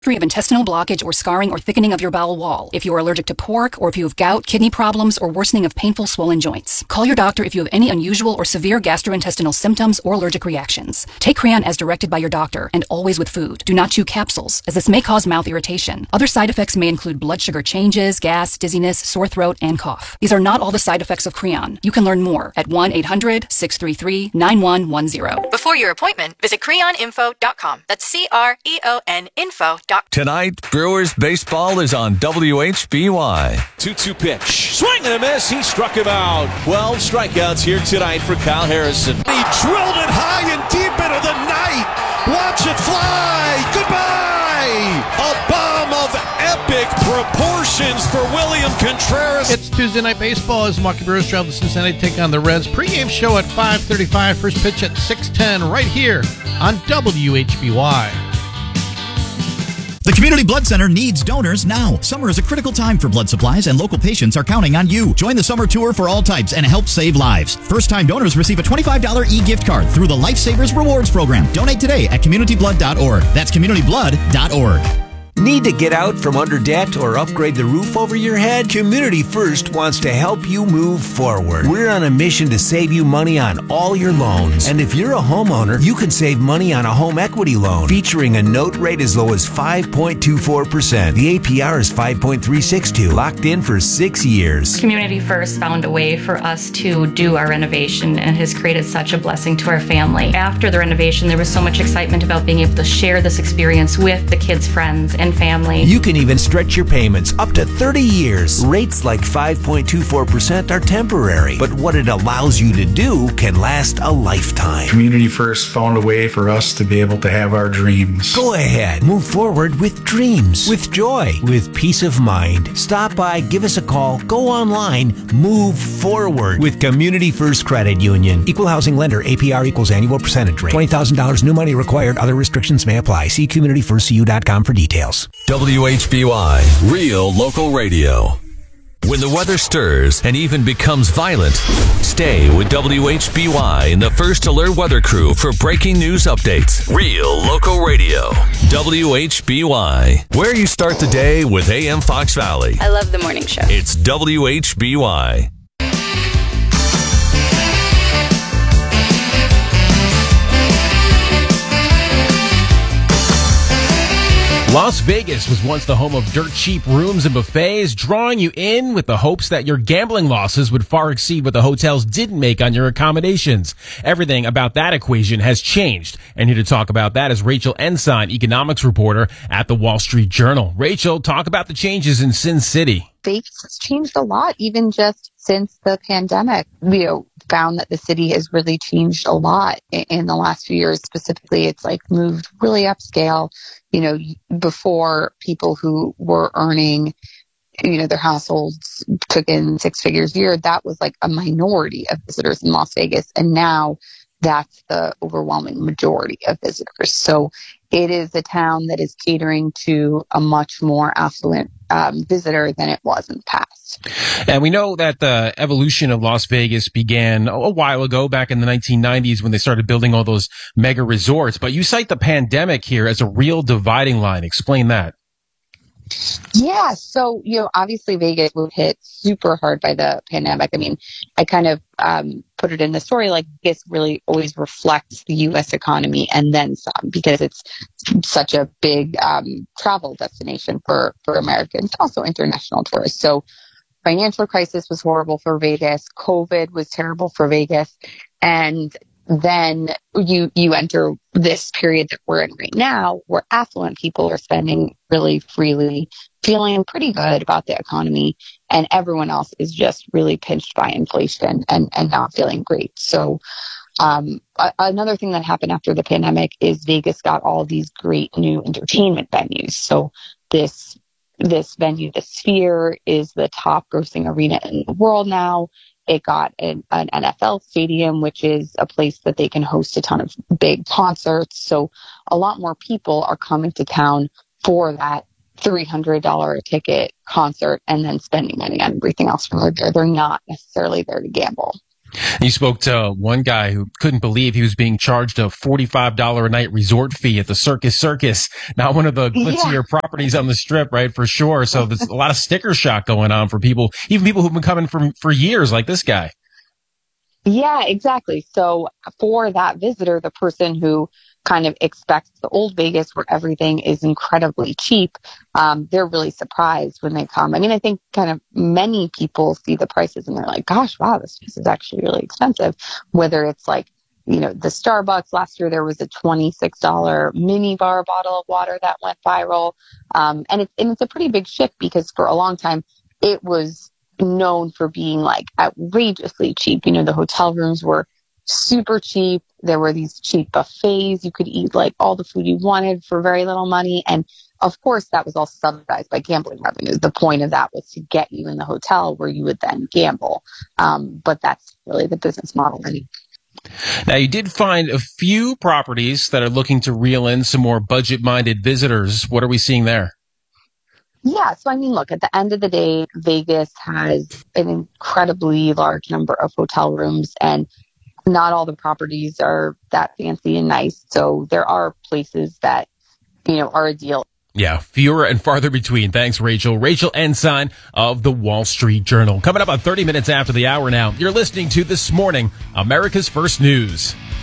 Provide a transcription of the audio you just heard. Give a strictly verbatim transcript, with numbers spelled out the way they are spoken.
History of intestinal blockage or scarring or thickening of your bowel wall, if you are allergic to pork, or if you have gout, kidney problems, or worsening of painful swollen joints. Call your doctor if you have any unusual or severe gastrointestinal symptoms or allergic reactions. Take Creon as directed by your doctor, and always with food. Do not chew capsules, as this may cause mouth irritation. Other side effects may include blood sugar changes, gas, dizziness, sore throat, and cough. These are not all the side effects of Creon. You can learn more at one eight hundred, six three three, nine one one zero. Before your appointment, visit creon info dot com. That's C R E O N info dot com. Tonight, Brewers baseball is on W H B Y. two two pitch. Swing and a miss. He struck him out. twelve strikeouts here tonight for Kyle Harrison. He drilled it high and deep into the night. Watch it fly. Goodbye. A bomb of epic proportions for William Contreras. It's Tuesday Night Baseball as Milwaukee Brewers travel to Cincinnati take on the Reds. Pre-game show at five thirty-five. First pitch at six ten right here on W H B Y. The Community Blood Center needs donors now. Summer is a critical time for blood supplies, and local patients are counting on you. Join the summer tour for all types and help save lives. First-time donors receive a twenty-five dollars e-gift card through the Lifesavers Rewards Program. Donate today at community blood dot org. That's community blood dot org. Need to get out from under debt or upgrade the roof over your head? Community First wants to help you move forward. We're on a mission to save you money on all your loans. And if you're a homeowner, you can save money on a home equity loan featuring a note rate as low as five point two four percent. The A P R is five point three six two, locked in for six years. Community First found a way for us to do our renovation and has created such a blessing to our family. After the renovation, there was so much excitement about being able to share this experience with the kids' friends and family. You can even stretch your payments up to thirty years. Rates like five point two four percent are temporary, but what it allows you to do can last a lifetime. Community First found a way for us to be able to have our dreams. Go ahead, move forward with dreams, with joy, with peace of mind. Stop by, give us a call, go online, move forward with Community First Credit Union. Equal housing lender, A P R equals annual percentage rate. twenty thousand dollars new money required. Other restrictions may apply. See community first c u dot com for details. W H B Y, real local radio. When the weather stirs and even becomes violent, stay with W H B Y and the First Alert Weather Crew for breaking news updates. Real local radio. W H B Y, where you start the day with A M Fox Valley. I love the morning show. It's W H B Y. Las Vegas was once the home of dirt cheap rooms and buffets, drawing you in with the hopes that your gambling losses would far exceed what the hotels didn't make on your accommodations. Everything about that equation has changed. And here to talk about that is Rachel Ensign, economics reporter at the Wall Street Journal. Rachel, talk about the changes in Sin City. Vegas has changed a lot, even just since the pandemic. You know, found that the city has really changed a lot in, in the last few years. Specifically, it's like moved really upscale. You know, before people who were earning, you know, their households took in six figures a year, that was like a minority of visitors in Las Vegas. And now that's the overwhelming majority of visitors. So it is a town that is catering to a much more affluent um, visitor than it was in the past. And we know that the evolution of Las Vegas began a while ago, back in the nineteen nineties, when they started building all those mega resorts. But you cite the pandemic here as a real dividing line. Explain that. Yeah. So, you know, obviously Vegas was hit super hard by the pandemic. I mean, I kind of um, put it in the story, like Vegas really always reflects the U S economy and then some, because it's such a big um, travel destination for, for Americans, also international tourists. So financial crisis was horrible for Vegas. COVID was terrible for Vegas. And then you you enter this period that we're in right now, where affluent people are spending really freely, feeling pretty good about the economy, and everyone else is just really pinched by inflation and, and not feeling great. So um, a- another thing that happened after the pandemic is Vegas got all these great new entertainment venues. So this this venue, the Sphere, is the top grossing arena in the world now. It got an, an N F L stadium, which is a place that they can host a ton of big concerts. So a lot more people are coming to town for that three hundred dollars a ticket concert and then spending money on everything else from there. They're not necessarily there to gamble. You spoke to one guy who couldn't believe he was being charged a forty-five dollars a night resort fee at the Circus Circus, not one of the glitzier yeah. properties on the Strip, right, for sure. So there's a lot of sticker shock going on for people, even people who've been coming for, for years like this guy. Yeah, exactly. So for that visitor, the person who kind of expects the old Vegas where everything is incredibly cheap, um, they're really surprised when they come. I mean, I think kind of many people see the prices and they're like, gosh, wow, this place is actually really expensive. Whether it's like, you know, the Starbucks, last year there was a twenty-six dollars mini bar bottle of water that went viral. Um, and, it's, and it's a pretty big shift because for a long time it was known for being like outrageously cheap. You know, the hotel rooms were super cheap. There were these cheap buffets. You could eat like all the food you wanted for very little money. And of course, that was all subsidized by gambling revenues. The point of that was to get you in the hotel where you would then gamble. Um, but that's really the business model. Now, you did find a few properties that are looking to reel in some more budget-minded visitors. What are we seeing there? Yeah. So, I mean, look, at the end of the day, Vegas has an incredibly large number of hotel rooms, and not all the properties are that fancy and nice. So there are places that, you know, are a deal. Yeah, fewer and farther between. Thanks, Rachel. Rachel Ensign of the Wall Street Journal. Coming up on thirty minutes after the hour now, you're listening to This Morning, America's First News.